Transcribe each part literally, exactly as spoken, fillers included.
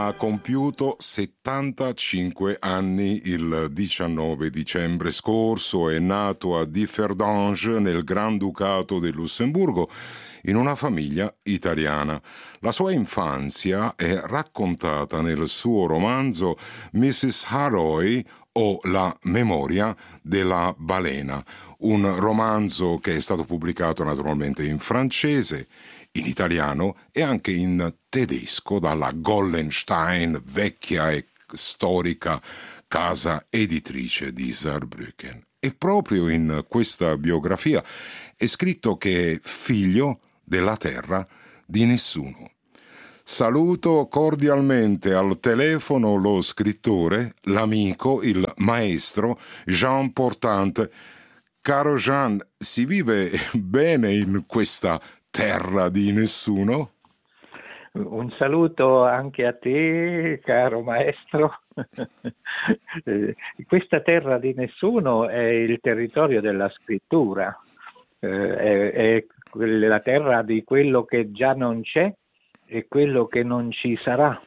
ha compiuto settantacinque anni il diciannove dicembre scorso. È nato a Differdange nel Granducato del Lussemburgo in una famiglia italiana. La sua infanzia è raccontata nel suo romanzo missus Harroy o La memoria della balena, un romanzo che è stato pubblicato naturalmente in francese, in italiano e anche in tedesco dalla Gollenstein, vecchia e storica casa editrice di Saarbrücken. E proprio in questa biografia è scritto che è figlio della terra di nessuno. Saluto cordialmente al telefono lo scrittore, l'amico, il maestro Jean Portant. Caro Jean, si vive bene in questa terra di nessuno? Un saluto anche a te, caro maestro. Questa terra di nessuno è il territorio della scrittura, eh, è, è la terra di quello che già non c'è e quello che non ci sarà,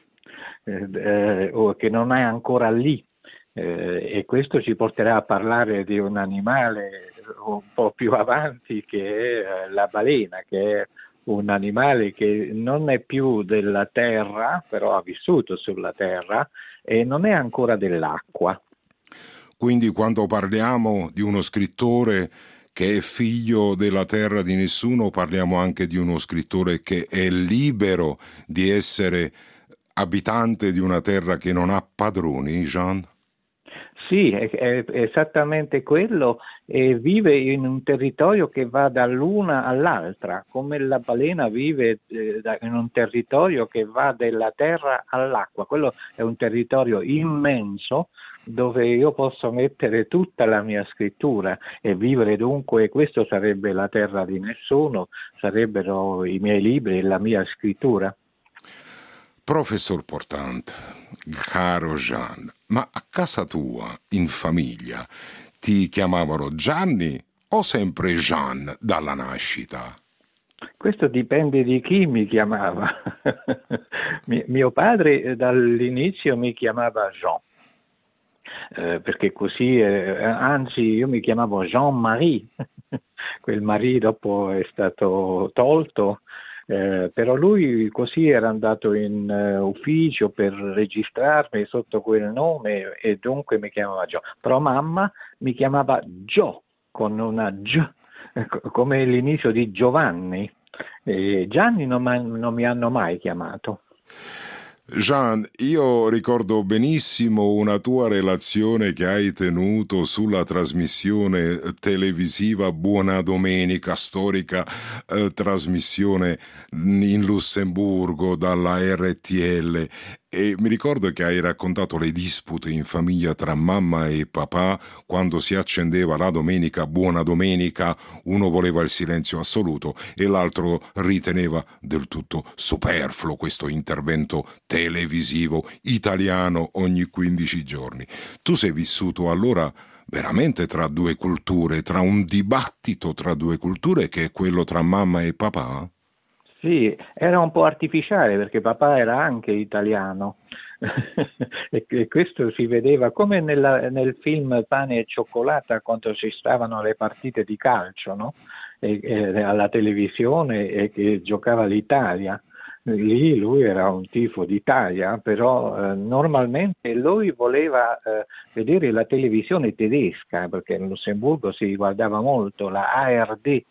eh, o che non è ancora lì. Eh, e questo ci porterà a parlare di un animale un po' più avanti, che è la balena, che è un animale che non è più della terra, però ha vissuto sulla terra e non è ancora dell'acqua. Quindi quando parliamo di uno scrittore che è figlio della terra di nessuno, parliamo anche di uno scrittore che è libero di essere abitante di una terra che non ha padroni, Jean? Sì, è, è esattamente quello, e vive in un territorio che va dall'una all'altra, come la balena vive eh, in un territorio che va dalla terra all'acqua. Quello è un territorio immenso dove io posso mettere tutta la mia scrittura e vivere dunque. Questo sarebbe la terra di nessuno, sarebbero i miei libri e la mia scrittura. Professor Portant, caro Jean, ma a casa tua, in famiglia, ti chiamavano Gianni o sempre Jean dalla nascita? Questo dipende di chi mi chiamava. Mio padre dall'inizio mi chiamava Jean, eh, perché così, eh, anzi io mi chiamavo Jean-Marie, quel Marie dopo è stato tolto. Eh, però lui così era andato in uh, ufficio per registrarmi sotto quel nome e dunque mi chiamava Gio. Però mamma mi chiamava Gio con una G, come l'inizio di Giovanni. E Gianni non, non mi hanno mai chiamato. Jean, io ricordo benissimo una tua relazione che hai tenuto sulla trasmissione televisiva Buona Domenica, storica eh, trasmissione in Lussemburgo dalla R T L, e mi ricordo che hai raccontato le dispute in famiglia tra mamma e papà quando si accendeva la domenica Buona Domenica. Uno voleva il silenzio assoluto e l'altro riteneva del tutto superfluo questo intervento televisivo italiano ogni quindici giorni. Tu sei vissuto allora veramente tra due culture, tra un dibattito tra due culture che è quello tra mamma e papà? Sì, era un po' artificiale perché papà era anche italiano e questo si vedeva come nella, nel film Pane e cioccolata, quando ci stavano le partite di calcio, no? E, e, alla televisione, e che giocava l'Italia. Lì lui era un tifo d'Italia, però eh, normalmente lui voleva eh, vedere la televisione tedesca, perché in Lussemburgo si guardava molto la A R D,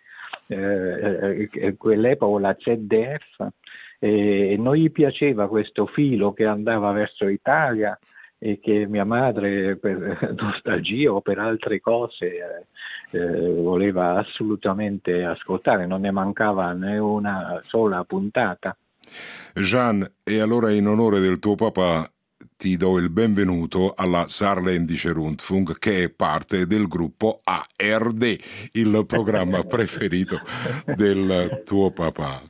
Eh, eh, quell'epoca la Z D F, e non gli piaceva questo filo che andava verso Italia e che mia madre, per nostalgia o per altre cose, eh, eh, voleva assolutamente ascoltare. Non ne mancava né una sola puntata. Jean, e allora in onore del tuo papà ti do il benvenuto alla Saarländische Rundfunk, che è parte del gruppo A R D, il programma preferito del tuo papà.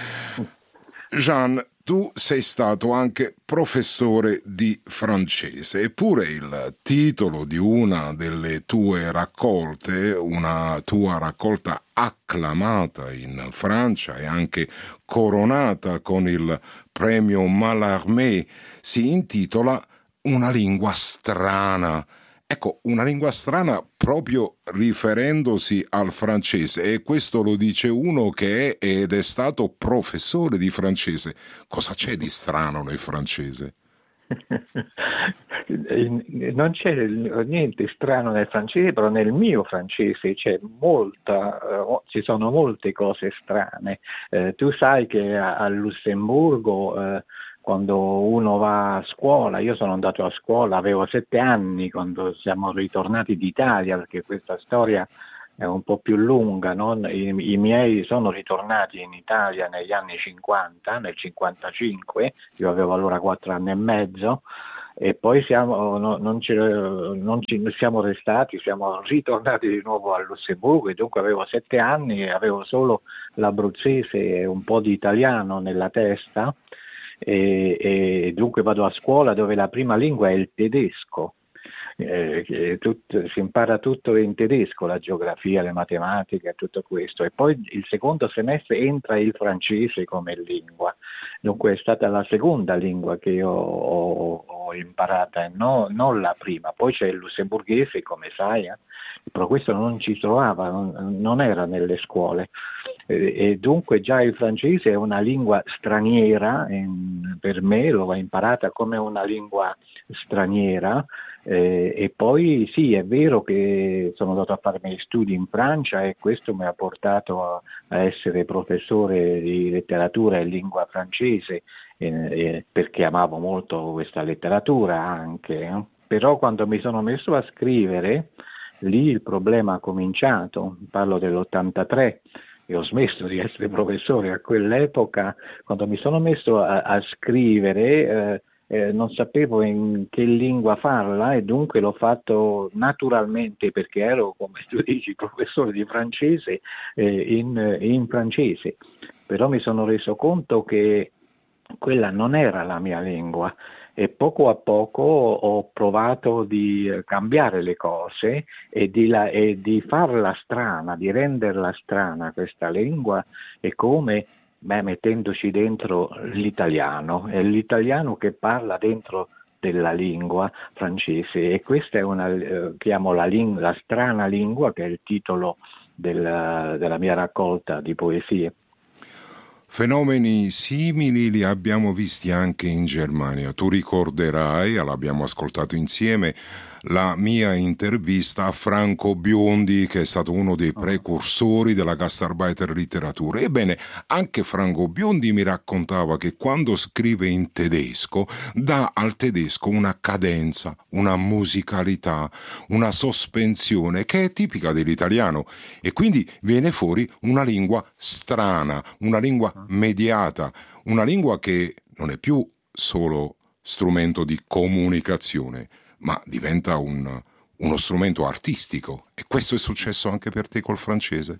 Jean, tu sei stato anche professore di francese, eppure il titolo di una delle tue raccolte, una tua raccolta acclamata in Francia e anche coronata con il premio Mallarmé, si intitola Una lingua strana. Ecco, una lingua strana proprio riferendosi al francese, e questo lo dice uno che è ed è stato professore di francese. Cosa c'è di strano nel francese? Non c'è niente strano nel francese, però nel mio francese c'è molta, eh, ci sono molte cose strane. Eh, tu sai che a, a Lussemburgo, eh, quando uno va a scuola, io sono andato a scuola, avevo sette anni quando siamo ritornati d'Italia, perché questa storia è un po' più lunga, no? I, I miei sono ritornati in Italia negli anni cinquanta, nel cinquantacinque, io avevo allora quattro anni e mezzo, e poi siamo, no, non, ci, non ci siamo restati, siamo ritornati di nuovo a Lussemburgo, e dunque avevo sette anni e avevo solo l'abruzzese e un po' di italiano nella testa, e, e dunque vado a scuola dove la prima lingua è il tedesco. Eh, tutto, si impara tutto in tedesco, la geografia, le matematiche, tutto questo, e poi il secondo semestre entra il francese come lingua. Dunque è stata la seconda lingua che io ho, ho imparata, e no, non la prima. Poi c'è il lussemburghese, come sai, eh? Però questo non ci trovava, non, non era nelle scuole, e, e dunque già il francese è una lingua straniera, e per me l'ho imparata come una lingua straniera. Eh, e poi sì, è vero che sono andato a fare i miei studi in Francia, e questo mi ha portato a, a essere professore di letteratura e lingua francese, eh, eh, perché amavo molto questa letteratura anche. Eh. Però quando mi sono messo a scrivere, lì il problema ha cominciato, parlo dell'ottantatré, e ho smesso di essere professore a quell'epoca. Quando mi sono messo a, a scrivere, eh, Eh, non sapevo in che lingua farla, e dunque l'ho fatto naturalmente, perché ero, come tu dici, professore di francese, eh, in, in francese. Però mi sono reso conto che quella non era la mia lingua, e poco a poco ho provato di cambiare le cose e di, la, e di farla strana, di renderla strana questa lingua, e come? Beh, mettendoci dentro l'italiano, è l'italiano che parla dentro della lingua francese, e questa è una, eh, chiamo la, ling- la strana lingua, che è il titolo del, della mia raccolta di poesie. Fenomeni simili li abbiamo visti anche in Germania. Tu ricorderai, l'abbiamo ascoltato insieme, la mia intervista a Franco Biondi, che è stato uno dei precursori della Gastarbeiter Literatura. Ebbene, anche Franco Biondi mi raccontava che quando scrive in tedesco dà al tedesco una cadenza, una musicalità, una sospensione che è tipica dell'italiano, e quindi viene fuori una lingua strana, una lingua mediata, una lingua che non è più solo strumento di comunicazione, ma diventa un, uno strumento artistico. E questo è successo anche per te col francese?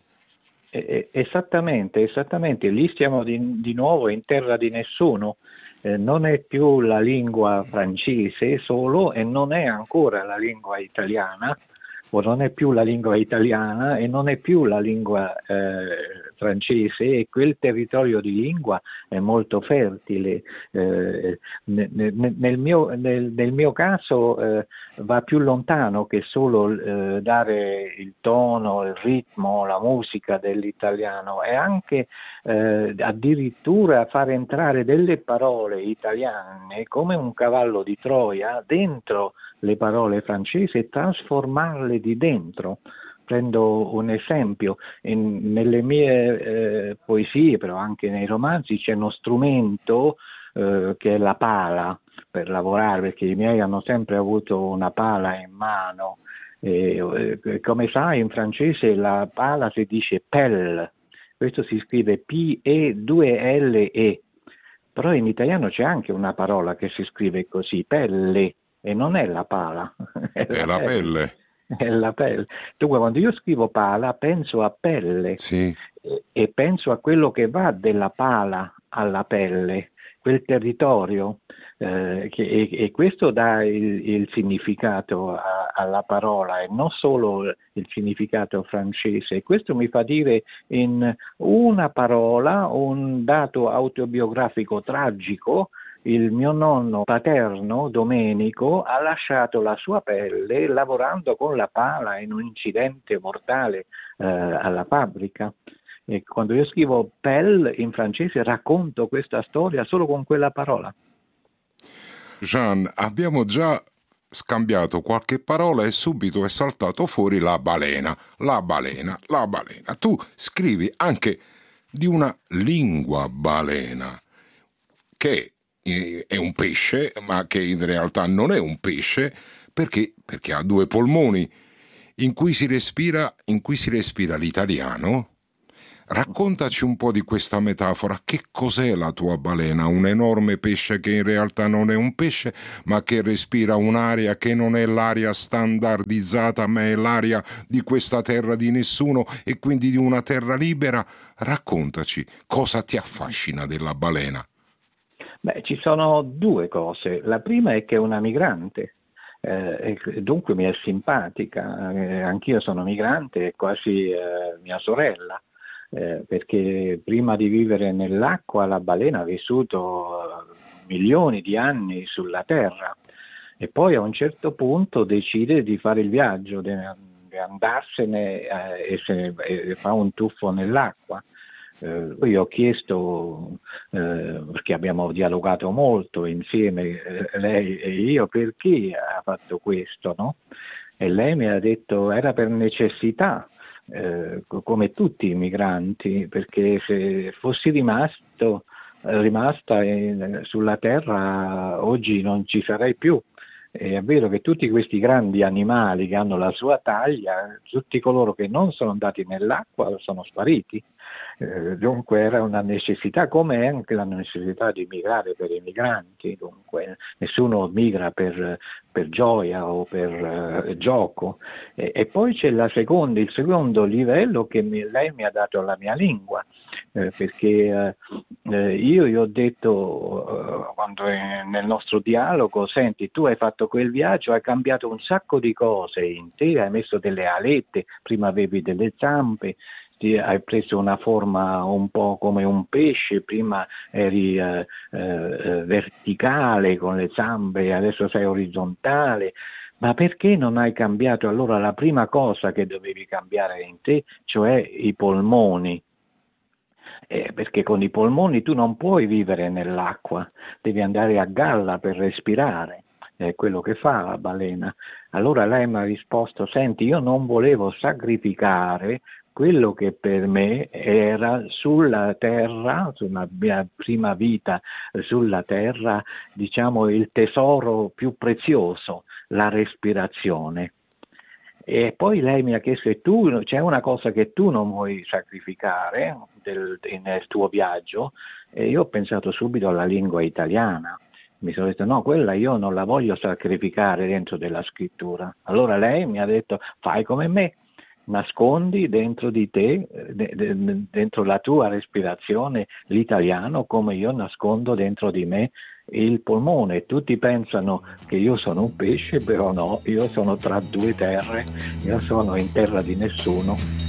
Esattamente, esattamente. Lì stiamo di, di nuovo in terra di nessuno. Eh, non è più la lingua francese solo, e non è ancora la lingua italiana, o non è più la lingua italiana e non è più la lingua eh, francese, e quel territorio di lingua è molto fertile. Eh, nel, nel, mio, nel, nel mio caso eh, va più lontano che solo eh, dare il tono, il ritmo, la musica dell'italiano, e anche eh, addirittura far entrare delle parole italiane come un cavallo di Troia dentro le parole francesi e trasformarle di dentro. Prendo un esempio: in, nelle mie eh, poesie, però anche nei romanzi, c'è uno strumento eh, che è la pala per lavorare, perché i miei hanno sempre avuto una pala in mano. E, eh, come sai, in francese la pala si dice pelle, questo si scrive P E due L E, però in italiano c'è anche una parola che si scrive così, pelle, e non è la pala, è È la la pelle. pelle. È la pelle. Dunque, quando io scrivo pala, penso a pelle, Sì. e, e penso a quello che va dalla pala alla pelle, quel territorio, eh, che, e, e questo dà il, il significato a, alla parola e non solo il significato francese. Questo mi fa dire in una parola un dato autobiografico tragico. Il mio nonno paterno, Domenico, ha lasciato la sua pelle lavorando con la pala in un incidente mortale eh, alla fabbrica. E quando io scrivo pelle in francese racconto questa storia solo con quella parola. Jean, abbiamo già scambiato qualche parola e subito è saltato fuori la balena, la balena, la balena. Tu scrivi anche di una lingua balena, che è un pesce, ma che in realtà non è un pesce, perché, perché ha due polmoni in cui si respira, in cui si respira l'italiano. Raccontaci un po' di questa metafora. Che cos'è la tua balena? Un enorme pesce che in realtà non è un pesce, ma che respira un'aria che non è l'aria standardizzata, ma è l'aria di questa terra di nessuno e quindi di una terra libera. Raccontaci cosa ti affascina della balena. Beh, ci sono due cose. La prima è che è una migrante. Eh, e dunque mi è simpatica. Eh, anch'io sono migrante, è quasi eh, mia sorella. Eh, perché prima di vivere nell'acqua la balena ha vissuto milioni di anni sulla terra e poi a un certo punto decide di fare il viaggio, di, di andarsene eh, e, se, e fa un tuffo nell'acqua. Eh, io ho chiesto, eh, perché abbiamo dialogato molto insieme eh, lei e io, perché ha fatto questo, no? E lei mi ha detto era per necessità. Eh, come tutti i migranti, perché se fossi rimasto, eh, rimasta in, sulla terra oggi non ci sarei più. È vero che tutti questi grandi animali che hanno la sua taglia, tutti coloro che non sono andati nell'acqua sono spariti. Eh, dunque era una necessità, come è anche la necessità di migrare per i migranti. Dunque nessuno migra per, per gioia o per eh, gioco. E, e poi c'è la seconda, il secondo livello che mi, lei mi ha dato alla mia lingua, eh, perché eh, io gli ho detto eh, quando è nel nostro dialogo: senti, tu hai fatto quel viaggio, hai cambiato un sacco di cose in te, hai messo delle alette, prima avevi delle zampe, ti hai preso una forma un po' come un pesce, prima eri eh, eh, verticale con le zampe, adesso sei orizzontale. Ma perché non hai cambiato allora la prima cosa che dovevi cambiare in te, cioè i polmoni? Eh, perché con i polmoni tu non puoi vivere nell'acqua, devi andare a galla per respirare. È quello che fa la balena. Allora lei mi ha risposto: senti, io non volevo sacrificare quello che per me era sulla terra, sulla mia prima vita sulla terra, diciamo il tesoro più prezioso, la respirazione. E poi lei mi ha chiesto: e tu, c'è una cosa che tu non vuoi sacrificare del, nel tuo viaggio? E io ho pensato subito alla lingua italiana. Mi sono detto: no, quella io non la voglio sacrificare dentro della scrittura. Allora lei mi ha detto: fai come me, nascondi dentro di te, dentro la tua respirazione, l'italiano, come io nascondo dentro di me il polmone. Tutti pensano che io sono un pesce, però no, io sono tra due terre, io sono in terra di nessuno.